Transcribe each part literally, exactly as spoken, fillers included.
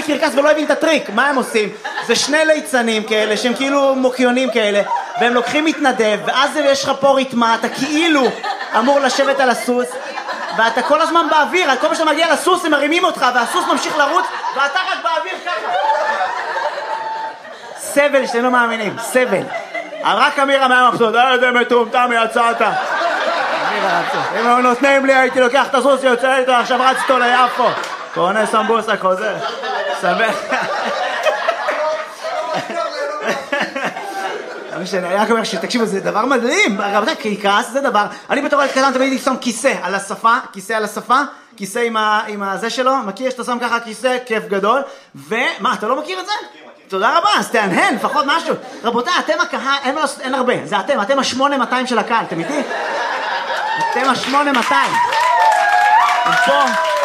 קרקס ולא הבין את הטריק. מה הם עושים? זה שני ליצנים כאלה שהם כאילו מוקיונים כאלה, והם לוקחים מתנדב, ואז יש לך פה ריתמה, אתה כאילו אמור לשבת על הסוס, ואתה כל הזמן באוויר, כל מה שאתה מגיע לסוס הם מרימים אותך, והסוס ממשיך לרוץ, ואתה רק באוויר ככה. סבל שאתם לא מאמינים, סבל. רק אמירה מהמחסות, איזה מטומטם יצאת. אמירה רצות. אם הם נותנים לי, הייתי לוקח את הסוס שיוצא איתו, עכשיו רץ איתו ליפו. קונה סמבוסה חוזר. סבל. אני רק אומר שתקשיבו, זה דבר מדהים. רבותיי, קרקס זה דבר. אני בתור ילד קטן תמיד שם כיסא על השפה, כיסא על השפה, כיסא עם הזה שלו, מכיר שאתה שם ככה כיסא, כיף גדול. ומה, אתה לא מכיר את זה? תודה רבה, אז תענהן, לפחות משהו. רבותיי, אתם הקהל, אין, אין הרבה, זה אתם, אתם השמונה מאתיים של הקהל, אתם איתי? אתם השמונה מאתיים. אתם פה.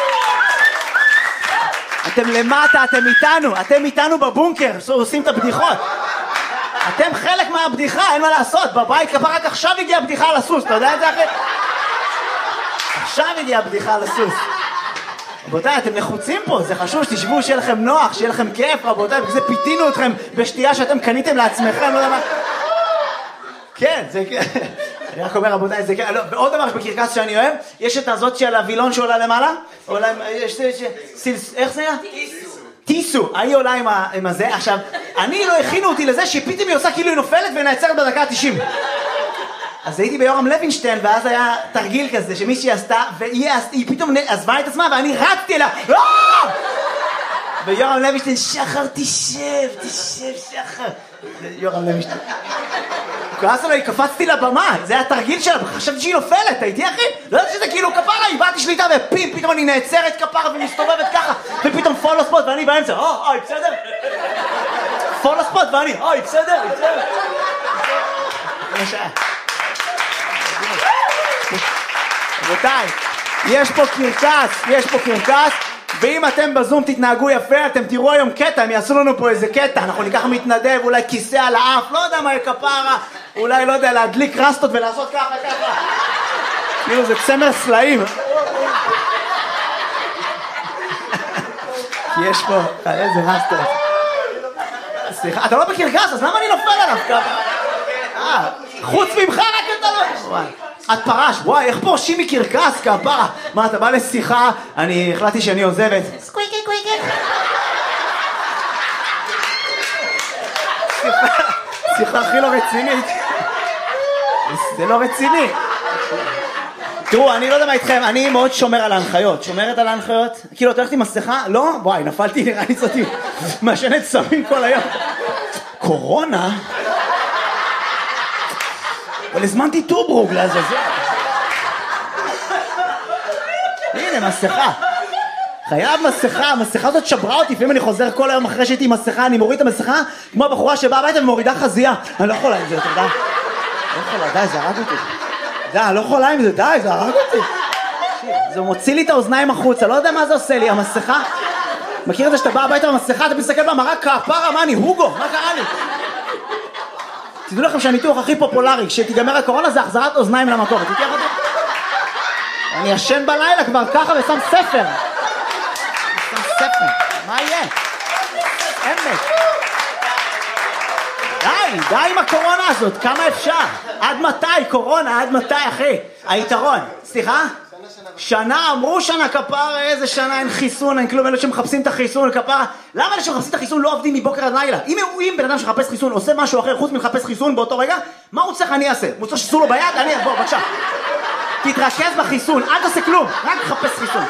אתם למטה, אתם איתנו, אתם איתנו בבונקר, עושים את הבדיחות. אתם חלק מהבדיחה, אין מה לעשות, בבית כפה רק עכשיו הגיעה הבדיחה על הסוס, אתה יודע את זה אחרי? עכשיו הגיעה הבדיחה על הסוס. רבותיי, אתם לחוצים פה, זה חשוב שתשבו, שיהיה לכם נוח, שיהיה לכם כיף, רבותיי, בגלל זה פיתינו אתכם בשתייה שאתם קניתם לעצמכם, לא יודע מה. כן, זה כן. אני רק אומר, רבותיי, זה כן. ועוד דבר בקרקס שאני אוהב, יש את הזאת של הווילון שעולה למעלה, עולה, יש, איך זה היה? טיסו. טיסו, היא עולה עם הזה. עכשיו, אני לא הכינו אותי לזה שפתאום היא עושה כאילו היא נופלת ונעצרת בדקה ה-תשעים. אז הייתי ביורם לוינשטיין, ואז היה תרגיל כזה שמישהי עשתה, והיא פתאום עזבה את עצמה, ואני רצתי אליה, ויורם לוינשטיין, שחר, תשב, תשב, שחר. יורם לוינשטיין. כעס עליי, קפצתי לבמה, זה היה תרגיל שלה, חשבתי שהיא נופלת, הייתי אחי? לא יודעת שזה כאילו כפרה, איבדתי שליטה, ופים, פתאום אני נעצרת כפרה ומסתובבת ככה, ופתאום פולו ספוט, ואני באמצע, אה, אה, בסדר? פולו ספוט, ואני, אה, בסדר, בסדר? מה שהיה? רבותיי, יש פה קרקס, יש פה קרקס, ואם אתם בזום תתנהגו יפה, אתם תראו היום קטע, הם יעשו לנו פה איזה קטע, אנחנו ניקח מתנדב, אולי כיסא על האף, לא יודע מה יקפרה, אולי, לא יודע, להדליק רסטות ולעשות ככה ככה. כאילו זה צמר סלעים. כי יש פה, איזה רסטות. סליחה, אתה לא בקרקס, אז למה אני נופל עליו ככה? אה, חוץ ממך רק אתה לא... את פרש, וואי, איך פורשים מקרקס, כפרה? מה, אתה בא לשיחה? אני החלטתי שאני עוזבת. סקוויקי, קוויקי. שיחה הכי לא רצינית. זה לא רציני. תראו, אני לא יודע מה איתכם, אני מאוד שומר על ההנחיות. שומרת על ההנחיות? כאילו, אתה הולכת עם מסכה? לא? וואי, נפלתי, נראה לי זאתי. משנת סמים כל היום. קורונה? אבל הזמנתי טוברוק לעזאזל. הנה, מסכה. חייב מסכה, המסכה הזאת שברה אותי, לפעמים אני חוזר כל היום אחרי שהייתי עם מסכה, אני מוריד את המסכה, כמו הבחורה שבאה הביתה ומורידה חזייה. אני לא יכולה עם זה, אתה יודע? לא יכולה, די, זה הרג אותי. די, אני לא יכולה עם זה, די, זה הרג אותי. זה מוציא לי את האוזניים החוצה, לא יודע מה זה עושה לי, המסכה. מכיר את זה שאתה בא הביתה במסכה, אתה מסתכל במראה, כפרה, מה אני, הוגו, מה קרה לי? תדעו לכם שהניתוח הכי פופולרי, כשתיגמר הקורונה זה החזרת אוזניים למקום. תתייח אותי? אני ישן בלילה כבר ככה ושם ספר. שם ספר. מה יהיה? אמת. די, די עם הקורונה הזאת. כמה אפשר? עד מתי קורונה? עד מתי, אחי? היתרון. סליחה? שנה, אמרו שנה כפרה, איזה שנה, אין חיסון, אין כלום, אלה שמחפשים את החיסון, כפרה. למה אלה שמחפשים את החיסון לא עובדים מבוקר עד לילה? אם, אם בן אדם שמחפש חיסון עושה משהו אחר חוץ מלחפש חיסון באותו רגע, מה הוא צריך אני אעשה? הוא צריך שסו לו ביד? אני, בוא, בבקשה. תתרכז בחיסון, אל תעשה כלום, רק תחפש חיסון.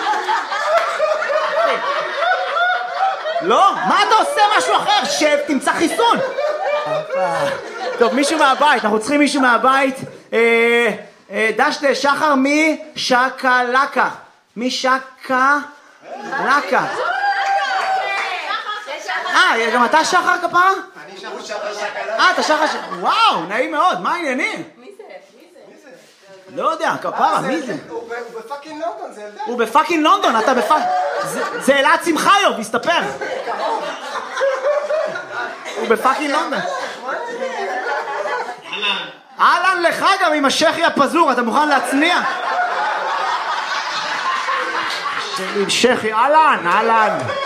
לא? מה אתה עושה משהו אחר? שב, תמצא חיסון. טוב, מישהו מהבית, אנחנו צריכים מישהו מהבית. אה... דשתה, שחר משקלקה. משקלקה. אה, גם אתה שחר כפרה? אני שחר שקלקה. אה, אתה שחר... וואו, נעים מאוד, מה העניינים? מי זה? מי זה? לא יודע, כפרה, מי זה? הוא בפאקינג לונדון, זה ילדה. הוא בפאקינג לונדון, אתה בפאקינג... זה אלעד שמחיוב, הסתפר. הוא בפאקינג לונדון. אהלן לך גם עם השכי הפזור, אתה מוכן להצניע? עם שכי, אהלן, אהלן.